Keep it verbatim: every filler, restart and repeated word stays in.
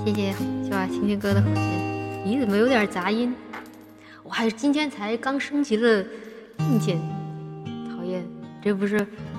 谢谢小瓦晴晴哥的火箭。咦，怎么有点杂音？我还今天才刚升级了硬件，讨厌，这不是